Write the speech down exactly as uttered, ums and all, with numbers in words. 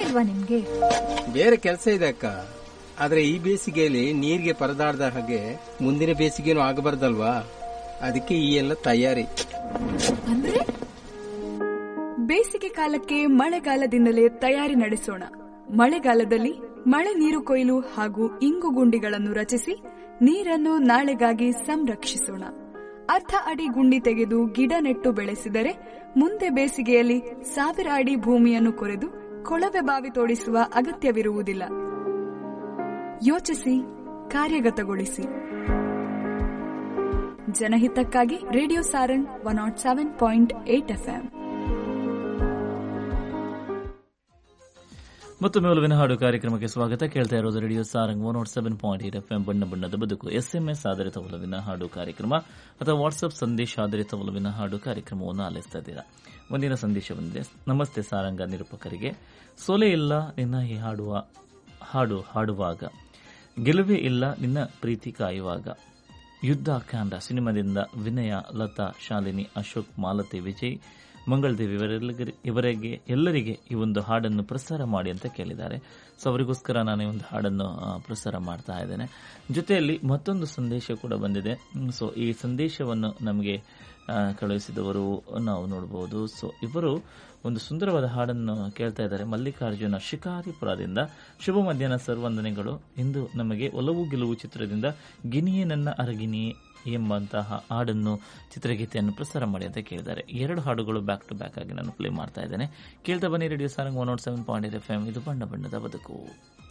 ಇಲ್ವಾ ನಿಮ್ಗೆ? ಬೇರೆ ಕೆಲಸ ಇದೆ ಅಕ್ಕ. ಆದ್ರೆ ಈ ಬೇಸಿಗೆಯಲ್ಲಿ ನೀರಿಗೆ ಪರದಾಡ್ದ ಹಾಗೆ ಮುಂದಿನ ಬೇಸಿಗೆನೂ ಆಗಬಾರ್ದಲ್ವಾ? ಅದಕ್ಕೆ ಈ ಎಲ್ಲ ತಯಾರಿ. ಅಂದ್ರೆ ಬೇಸಿಗೆ ಕಾಲಕ್ಕೆ ಮಳೆಗಾಲದಿಂದಲೇ ತಯಾರಿ ನಡೆಸೋಣ. ಮಳೆಗಾಲದಲ್ಲಿ ಮಳೆ ನೀರು ಕೊಯ್ಲು ಹಾಗೂ ಇಂಗು ಗುಂಡಿಗಳನ್ನು ರಚಿಸಿ ನೀರನ್ನು ನಾಳೆಗಾಗಿ ಸಂರಕ್ಷಿಸೋಣ. ಅರ್ಧ ಅಡಿ ಗುಂಡಿ ತೆಗೆದು ಗಿಡ ನೆಟ್ಟು ಬೆಳೆಸಿದರೆ ಮುಂದೆ ಬೇಸಿಗೆಯಲ್ಲಿ ಸಾವಿರ ಅಡಿ ಭೂಮಿಯನ್ನು ಕೊರೆದು ಕೊಳವೆ ಬಾವಿ ತೋಡಿಸುವ ಅಗತ್ಯವಿರುವುದಿಲ್ಲ. ಯೋಚಿಸಿ, ಕಾರ್ಯಗತಗೊಳಿಸಿ. ಜನಹಿತಕ್ಕಾಗಿ radio Sarang one not seven point eight FM. ಮತ್ತು ಮೇಲುವಿನ ಹಾಡು ಕಾರ್ಯಕ್ರಮಕ್ಕೆ ಸ್ವಾಗತ. ಕೇಳ್ತಾ ಇರೋದು radio Sarang one not seven point eight FM. ಬಣ್ಣ ಬಣ್ಣದ ಬದುಕು ಎಸ್ಎಂಎಸ್ ಆಧಾರಿತ ಒಲವಿನ ಹಾಡು ಕಾರ್ಯಕ್ರಮ ಅಥವಾ ವಾಟ್ಸ್ಆಪ್ ಸಂದೇಶ ಆಧಾರಿತ ಒಲವಿನ ಹಾಡು ಕಾರ್ಯಕ್ರಮವನ್ನು ಆಲಿಸ್ತಾ ಇದ್ದೀರಾ. ಮುಂದಿನ ಸಂದೇಶ ಬಂದಿದೆ. ನಮಸ್ತೆ ಸಾರಂಗ ನಿರೂಪಕರಿಗೆ. ಸೋಲೆ ಇಲ್ಲ ನಿನ್ನ ಈ ಹಾಡುವ ಹಾಡು ಹಾಡುವಾಗ, ಗೆಲುವೇ ಇಲ್ಲ ನಿನ್ನ ಪ್ರೀತಿ ಕಾಯುವಾಗ. ಯುದ್ಧ ಕಾಂಡ ಸಿನಿಮಾದಿಂದ ವಿನಯ, ಲತಾ, ಶಾಲಿನಿ, ಅಶೋಕ್, ಮಾಲತಿ, ವಿಜಯ್, ಮಂಗಳದೇವಿ ಇವರಿಗೆ ಎಲ್ಲರಿಗೆ ಈ ಒಂದು ಹಾಡನ್ನು ಪ್ರಸಾರ ಮಾಡಿ ಅಂತ ಕೇಳಿದ್ದಾರೆ. ಸೊ ಅವರಿಗೋಸ್ಕರ ನಾನು ಈ ಒಂದು ಹಾಡನ್ನು ಪ್ರಸಾರ ಮಾಡ್ತಾ ಇದ್ದೇನೆ. ಜೊತೆಯಲ್ಲಿ ಮತ್ತೊಂದು ಸಂದೇಶ ಕೂಡ ಬಂದಿದೆ. ಸೊ ಈ ಸಂದೇಶವನ್ನು ನಮಗೆ ಕಳುಹಿಸಿದವರು ನಾವು ನೋಡಬಹುದು. ಸೊ ಇವರು ಒಂದು ಸುಂದರವಾದ ಹಾಡನ್ನು ಕೇಳ್ತಾ ಇದ್ದಾರೆ. ಮಲ್ಲಿಕಾರ್ಜುನ ಶಿಕಾರಿಪುರದಿಂದ. ಶುಭ ಮಧ್ಯಾಹ್ನ ಸರ್, ವಂದನೆಗಳು. ಇಂದು ನಮಗೆ ಒಲವು ಗೆಲುವು ಚಿತ್ರದಿಂದ ಗಿನಿಯೇ ನನ್ನ ಅರಗಿನಿಯೇ ಎಂಬಂತಹ ಹಾಡನ್ನು, ಚಿತ್ರಗೀತೆಯನ್ನು ಪ್ರಸಾರ ಮಾಡಿ ಅಂತ ಕೇಳಿದ್ದಾರೆ. ಎರಡು ಹಾಡುಗಳು ಬ್ಯಾಕ್ ಟು ಬ್ಯಾಕ್ ಆಗಿ ನಾನು ಪ್ಲೇ ಮಾಡ್ತಾ ಇದ್ದೇನೆ. ಕೇಳ್ತಾ ಬನ್ನಿ radio Sarang one not seven point eight F M. ಇದು ಬಣ್ಣ ಬಣ್ಣದ ಬದುಕು.